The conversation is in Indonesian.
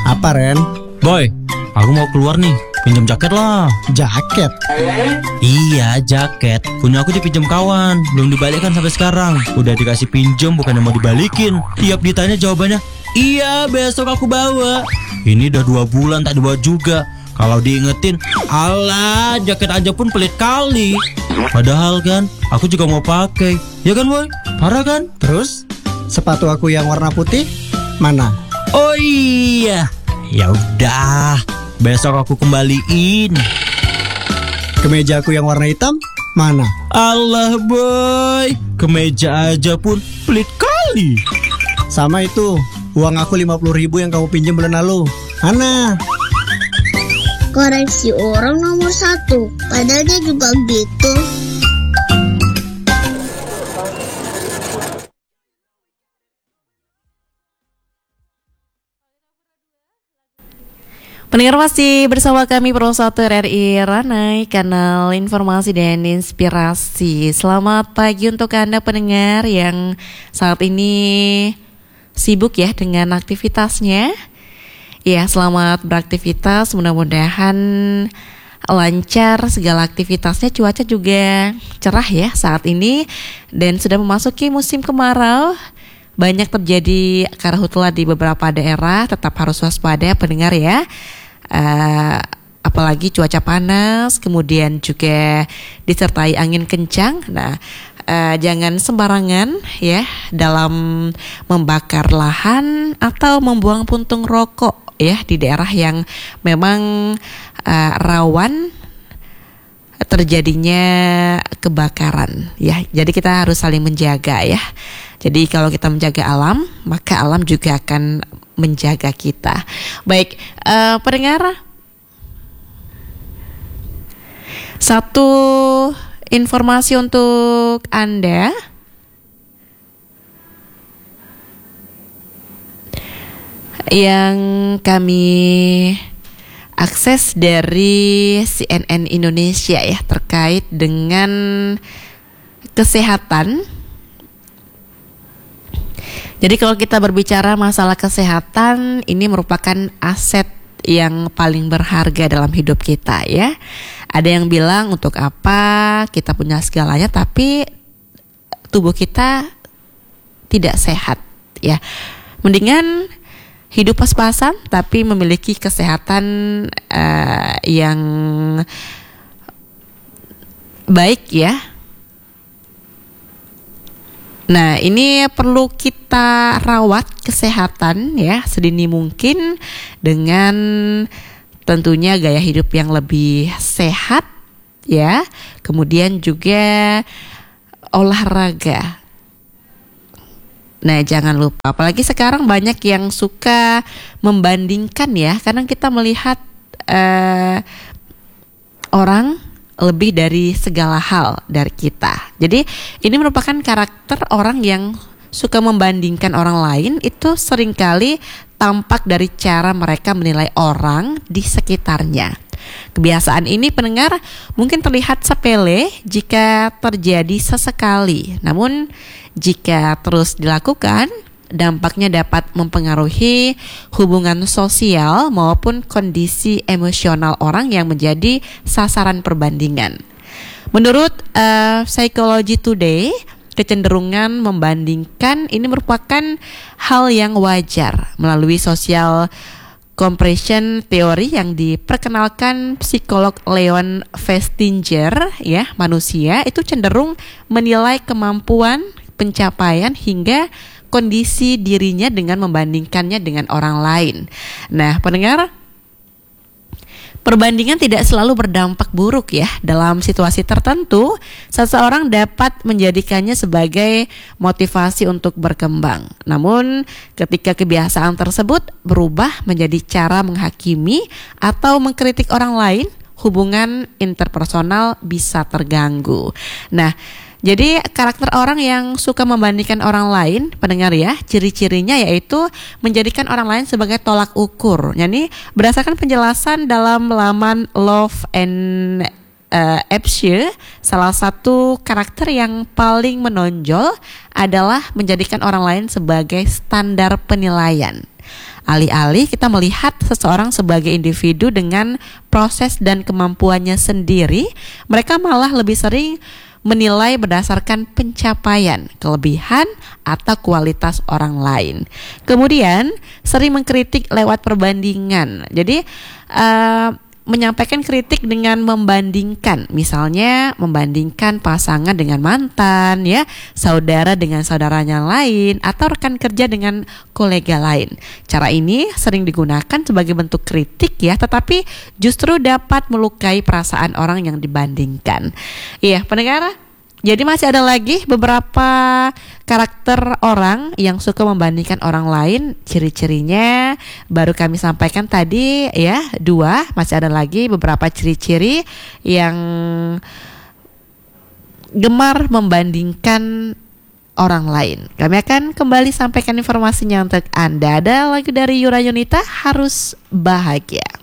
Apa, Ren? Boy, aku mau keluar nih. Pinjam jaket lah. Jaket? Iya, jaket. Punya aku dipinjam kawan. Belum dibalikkan sampai sekarang. Udah dikasih pinjam, bukannya mau dibalikin. Tiap ditanya jawabannya, iya besok aku bawa. Ini udah 2 bulan tak dibawa juga. Kalau diingetin, alah jaket aja pun pelit kali. Padahal kan, aku juga mau pakai. Ya kan boy? Parah kan? Terus, sepatu aku yang warna putih, mana? Oh iya. Ya udah, besok aku kembaliin. Kemeja aku yang warna hitam, mana? Allah boy, kemeja aja pun pelit kali. Sama itu, uang aku 50.000 yang kamu pinjam bulan lalu, mana? Koreksi orang nomor 1, padahal dia juga gitu. Pendengar masih bersama kami Pro1 RRI Ranai, kanal informasi dan inspirasi. Selamat pagi untuk Anda pendengar yang saat ini sibuk ya dengan aktivitasnya. Ya, selamat beraktivitas, mudah-mudahan lancar segala aktivitasnya. Cuaca juga cerah ya saat ini dan sudah memasuki musim kemarau. Banyak terjadi karhutla di beberapa daerah, tetap harus waspada pendengar ya. Apalagi cuaca panas, kemudian juga disertai angin kencang. Nah, jangan sembarangan ya dalam membakar lahan atau membuang puntung rokok ya di daerah yang memang rawan terjadinya kebakaran ya. Jadi kita harus saling menjaga ya. Jadi kalau kita menjaga alam, maka alam juga akan menjaga kita. Baik, pendengar, satu informasi untuk Anda. Yang kami akses dari CNN Indonesia ya terkait dengan kesehatan. Jadi kalau kita berbicara masalah kesehatan, ini merupakan aset yang paling berharga dalam hidup kita ya. Ada yang bilang untuk apa kita punya segalanya tapi tubuh kita tidak sehat ya. Mendingan hidup pas-pasan tapi memiliki kesehatan yang baik ya. Nah, ini perlu kita rawat kesehatan ya sedini mungkin dengan tentunya gaya hidup yang lebih sehat ya. Kemudian juga olahraga. Nah, jangan lupa, apalagi sekarang banyak yang suka membandingkan ya, karena kita melihat orang lebih dari segala hal dari kita. Jadi ini merupakan karakter orang yang suka membandingkan orang lain. Itu seringkali tampak dari cara mereka menilai orang di sekitarnya. Kebiasaan ini pendengar mungkin terlihat sepele jika terjadi sesekali, namun jika terus dilakukan, dampaknya dapat mempengaruhi hubungan sosial maupun kondisi emosional orang yang menjadi sasaran perbandingan. Menurut Psychology Today, kecenderungan membandingkan ini merupakan hal yang wajar melalui social compression teori yang diperkenalkan psikolog Leon Festinger ya. Manusia itu cenderung menilai kemampuan, pencapaian hingga kondisi dirinya dengan membandingkannya dengan orang lain. Nah, pendengar, perbandingan tidak selalu berdampak buruk ya. Dalam situasi tertentu, seseorang dapat menjadikannya sebagai motivasi untuk berkembang. Namun, ketika kebiasaan tersebut berubah menjadi cara menghakimi atau mengkritik orang lain, hubungan interpersonal bisa terganggu. Nah, jadi karakter orang yang suka membandingkan orang lain, pendengar ya, ciri-cirinya yaitu menjadikan orang lain sebagai tolak ukur. Jadi berdasarkan penjelasan dalam laman Love and Apshire, salah satu karakter yang paling menonjol adalah menjadikan orang lain sebagai standar penilaian. Alih-alih kita melihat seseorang sebagai individu dengan proses dan kemampuannya sendiri, mereka malah lebih sering menilai berdasarkan pencapaian, kelebihan, atau kualitas orang lain. Kemudian sering mengkritik lewat perbandingan. Jadi menyampaikan kritik dengan membandingkan, misalnya membandingkan pasangan dengan mantan, ya, saudara dengan saudaranya lain, atau rekan kerja dengan kolega lain. Cara ini sering digunakan sebagai bentuk kritik, ya, tetapi justru dapat melukai perasaan orang yang dibandingkan. Iya, pendengar. Jadi masih ada lagi beberapa karakter orang yang suka membandingkan orang lain. Ciri-cirinya baru kami sampaikan tadi, ya, 2. Masih ada lagi beberapa ciri-ciri yang gemar membandingkan orang lain. Kami akan kembali sampaikan informasinya untuk Anda. Ada lagu dari Yura Yunita, Harus Bahagia.